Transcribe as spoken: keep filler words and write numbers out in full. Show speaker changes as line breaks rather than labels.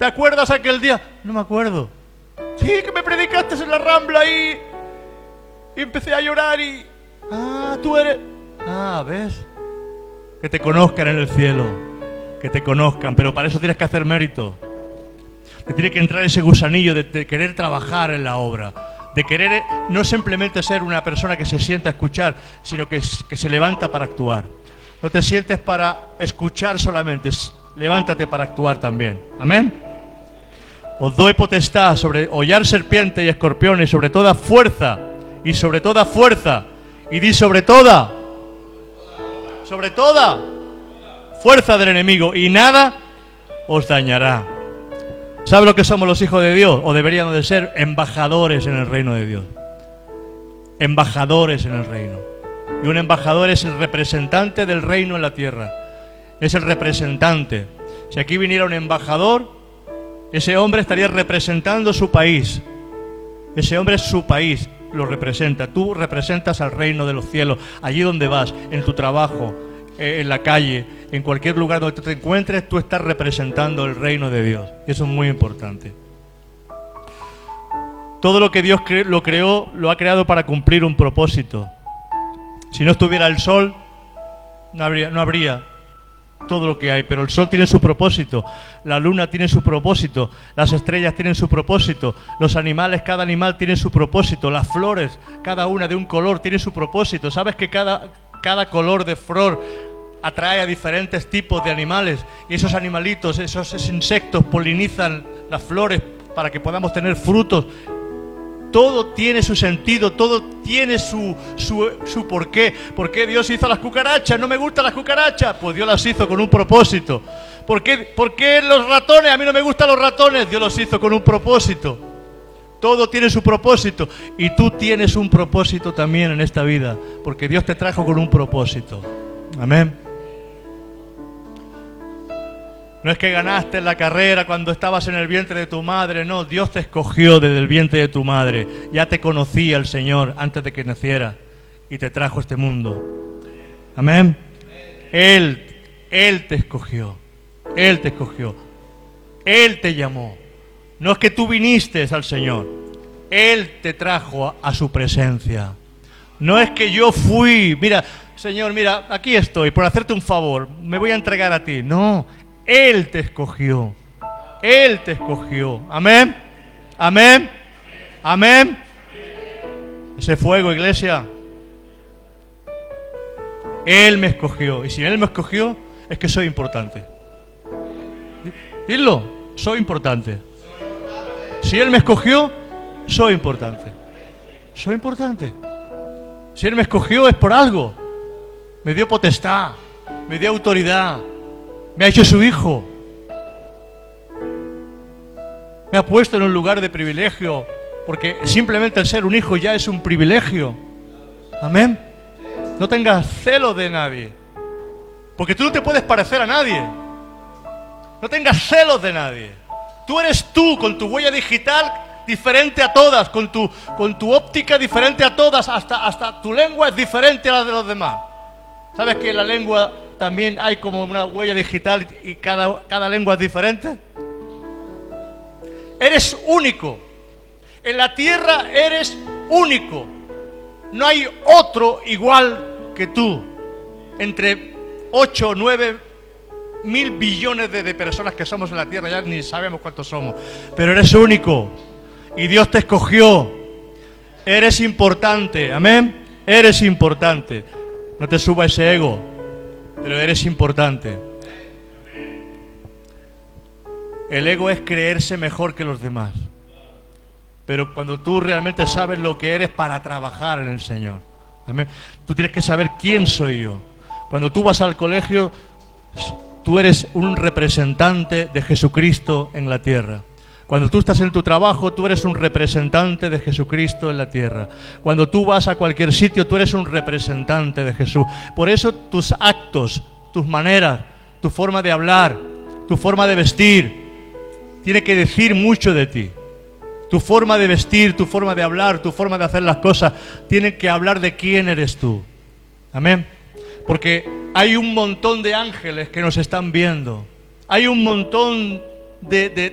¿Te acuerdas aquel día? No me acuerdo. Sí, que me predicaste en la Rambla y... Y empecé a llorar y... Ah, tú eres... Ah, ¿ves? Que te conozcan en el cielo. Que te conozcan, pero para eso tienes que hacer mérito. Te tiene que entrar ese gusanillo de, de querer trabajar en la obra. De querer no simplemente ser una persona que se sienta a escuchar, sino que, que se levanta para actuar. No te sientes para escuchar solamente, levántate para actuar también. Amén. Os doy potestad sobre hollar serpientes y escorpiones, sobre toda fuerza, y sobre toda fuerza, y di sobre toda, sobre toda fuerza del enemigo, y nada os dañará. ¿Sabe lo que somos los hijos de Dios? O deberíamos de ser embajadores en el reino de Dios. Embajadores en el reino. Y un embajador es el representante del reino en la tierra. Es el representante. Si aquí viniera un embajador, ese hombre estaría representando su país. Ese hombre es su país, lo representa. Tú representas al reino de los cielos, allí donde vas, en tu trabajo, en la calle, en cualquier lugar donde te encuentres, tú estás representando el reino de Dios. Eso es muy importante. Todo lo que Dios cre- lo creó, lo ha creado para cumplir un propósito. Si no estuviera el sol, no habría, no habría todo lo que hay, pero el sol tiene su propósito, la luna tiene su propósito, las estrellas tienen su propósito, los animales, cada animal tiene su propósito, las flores, cada una de un color tiene su propósito. ¿Sabes que cada, cada color de flor atrae a diferentes tipos de animales? Y esos animalitos, esos, esos insectos polinizan las flores para que podamos tener frutos. Todo tiene su sentido, todo tiene su, su, su porqué. ¿Por qué Dios hizo las cucarachas? ¿No me gustan las cucarachas? Pues Dios las hizo con un propósito. ¿Por qué, por qué los ratones? A mí no me gustan los ratones. Dios los hizo con un propósito. Todo tiene su propósito. Y tú tienes un propósito también en esta vida, porque Dios te trajo con un propósito. Amén. No es que ganaste en la carrera cuando estabas en el vientre de tu madre, no, Dios te escogió desde el vientre de tu madre. Ya te conocía el Señor antes de que naciera y te trajo a este mundo. Amén. Él, Él te escogió, Él te escogió, Él te llamó. No es que tú viniste al Señor, Él te trajo a, a su presencia. No es que yo fui, mira, Señor, mira, aquí estoy, por hacerte un favor, me voy a entregar a ti. No, Él te escogió. Él te escogió. Amén. Amén. Amén. Ese fuego, iglesia. Él me escogió. Y si Él me escogió, es que soy importante. Dilo, soy importante. Si Él me escogió, soy importante. Soy importante. Si Él me escogió es por algo. Me dio potestad, me dio autoridad. Me ha hecho su hijo. Me ha puesto en un lugar de privilegio, porque simplemente el ser un hijo ya es un privilegio. Amén. No tengas celos de nadie, porque tú no te puedes parecer a nadie. No tengas celos de nadie. Tú eres tú, con tu huella digital diferente a todas, con tu, con tu óptica diferente a todas, hasta, hasta tu lengua es diferente a la de los demás. ¿Sabes que la lengua también hay como una huella digital y cada, cada lengua es diferente? Eres único. En la tierra eres único. No hay otro igual que tú. Entre ocho o nueve mil billones de, de personas que somos en la tierra, ya ni sabemos cuántos somos. Pero eres único. Y Dios te escogió. Eres importante. Amén. Eres importante. No te suba ese ego. Pero eres importante. El ego es creerse mejor que los demás. Pero cuando tú realmente sabes lo que eres para trabajar en el Señor. ¿Amén? Tú tienes que saber quién soy yo. Cuando tú vas al colegio, tú eres un representante de Jesucristo en la tierra. Cuando tú estás en tu trabajo, tú eres un representante de Jesucristo en la tierra. Cuando tú vas a cualquier sitio, tú eres un representante de Jesús. Por eso tus actos, tus maneras, tu forma de hablar, tu forma de vestir, tiene que decir mucho de ti. Tu forma de vestir, tu forma de hablar, tu forma de hacer las cosas, tienen que hablar de quién eres tú. Amén. Porque hay un montón de ángeles que nos están viendo. Hay un montón de... de